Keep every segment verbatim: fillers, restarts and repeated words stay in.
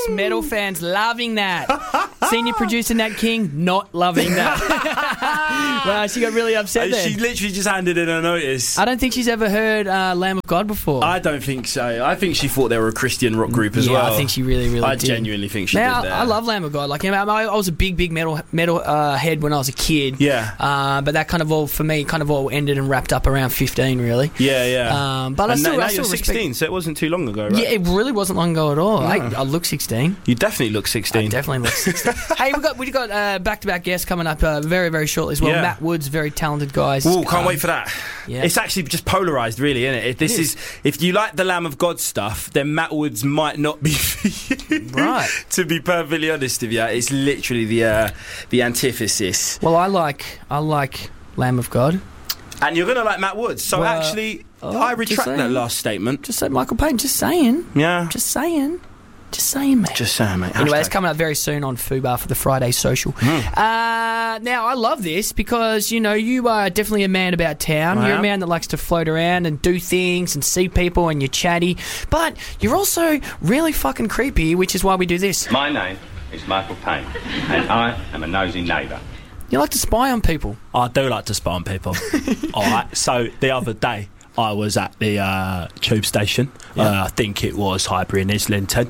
Us metal fans loving that. Senior producer Nat King not loving that. Wow, she got really upset there. She literally just handed in a notice. I don't think she's ever heard uh, Lamb of God before. I don't think so. I think she thought they were a Christian rock group as yeah, well. I think she really, really I did. genuinely think she now, did that. I love Lamb of God. Like, you know, I, I was a big, big metal metal uh, head when I was a kid. Yeah. Uh, but that kind of all, for me, kind of all ended and wrapped up around fifteen, really. Yeah, yeah. Um, but and I still, now, I now still you're respect- sixteen, so it wasn't too long ago, right? Yeah, it really wasn't long ago at all. No. I, I look sixteen. You definitely look sixteen. I definitely look sixteen. Hey, we got we got uh, back-to-back guests coming up uh, very, very shortly as well. Yeah. Matt Woods, very talented guys. Ooh, can't Um, wait for that. Yeah. It's actually just polarised, really, isn't it? If this It is. is. If you like the Lamb of God stuff, then Matt Woods might not be for you. Right. To be perfectly honest with you, it's literally the uh, the antithesis. Well, I like I like Lamb of God. And you're going to like Matt Woods. So Well, actually, oh, I just retract saying. that last statement. Just say Michael Payne. Just saying. Yeah. Just saying. Just saying, mate. Just saying, mate. Anyway, it's Hashtag. coming up very soon on Fubar for the Friday Social. Mm. Uh, now, I love this because, you know, you are definitely a man about town. I You're am. a man that likes to float around and do things and see people and you're chatty. But you're also really fucking creepy, which is why we do this. My name is Michael Payne, and I am a nosy neighbour. You like to spy on people. I do like to spy on people. All right. So the other day, I was at the uh, tube station. Uh, I think it was Highbury in Islington.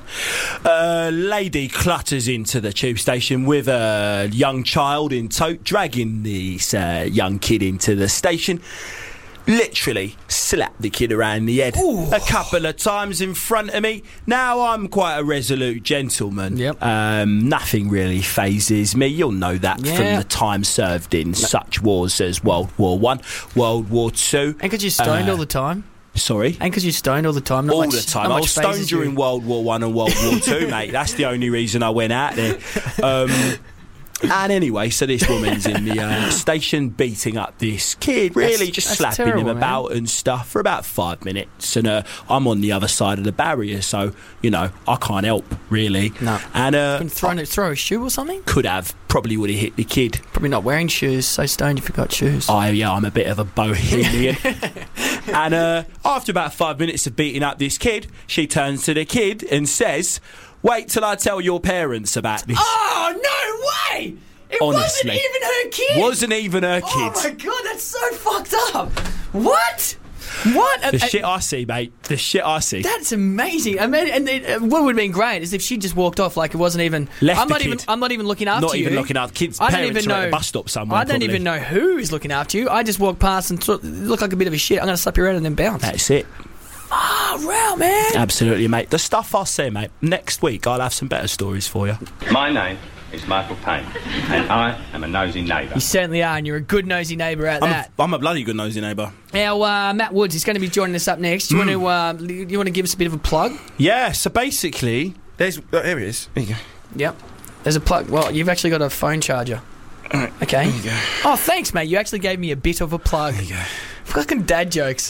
A lady clutters into the tube station with a young child in tow, dragging this uh, young kid into the station. Literally slapped the kid around the head Ooh. a couple of times in front of me. Now, I'm quite a resolute gentleman. Yep. Um, nothing really phases me. You'll know that Yeah. from the time served in such wars as World War One, World War Two. And because you're stoned Uh, all the time. Sorry? And because you're stoned all the time. Not All much, the time. not I much was stoned phases you. during World War One and World War Two, mate. That's the only reason I went out there. Um, and anyway, so this woman's in the uh, station beating up this kid, really That's- just that's slapping terrible, him man. about and stuff for about five minutes. And uh, I'm on the other side of the barrier, so, you know, I can't help, really. No. And uh, Can throw, throw a shoe or something? could have, probably would have hit the kid. Probably not wearing shoes. So stoned you forgot shoes. I, yeah, I'm a bit of a bohemian. And uh, after about five minutes of beating up this kid, she turns to the kid and says, "Wait till I tell your parents about this." Oh, no way! It Honestly. wasn't even her kid! Wasn't even her kid. Oh my god, that's so fucked up! What? What? The Uh, shit I see, mate. The shit I see. That's amazing. I mean, and it, uh, what would have been great is if she just walked off like it wasn't even. Left I'm the not kid. even. I'm not even looking after Not you. even looking after kids. I don't Parents even are at know. a bus stop somewhere. I don't probably. even know who is looking after you. I just walk past and sort of look like a bit of a shit. I'm going to slap you around and then bounce. That's it. Oh, wow, man. Absolutely, mate. The stuff I say, mate. Next week, I'll have some better stories for you. My name is Michael Payne, and I am a nosy neighbour. You certainly are, and you're a good nosy neighbour at I'm that. a, I'm a bloody good nosy neighbour. Now, uh, Matt Woods is going to be joining us up next. Do you Mm. want to? Uh, you want to give us a bit of a plug? Yeah, so basically, there's. Oh, here it is. There you go. Yep. There's a plug. Well, you've actually got a phone charger. Alright, Okay. there you go. Oh, thanks, mate. You actually gave me a bit of a plug. There you go. Fucking dad jokes.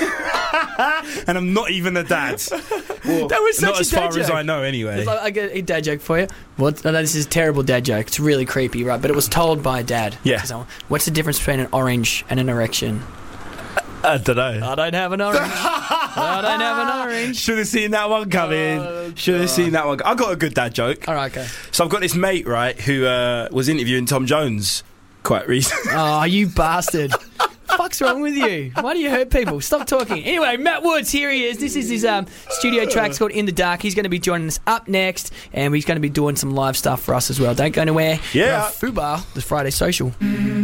And I'm not even a dad. Well, That was such not a as dad far as joke. I know, anyway. It's like, I get a dad joke for you. What? I know this is a terrible dad joke. It's really creepy, right? But it was told by a dad. Yeah. So, what's the difference between an orange and an erection? I don't know. I don't have an orange. I don't have an orange. Should have seen that one coming. Oh, Should have seen that one. I got a good dad joke. All right, okay. So I've got this mate, right, who uh, was interviewing Tom Jones quite recently. Oh, you bastard. Fuck's wrong with you? Why do you hurt people? Stop talking. Anyway, Matt Woods, here he is. This is his um, studio track. It's called In the Dark. He's going to be joining us up next, and he's going to be doing some live stuff for us as well. Don't go anywhere. Yeah. We're on Fubar, the Friday Social.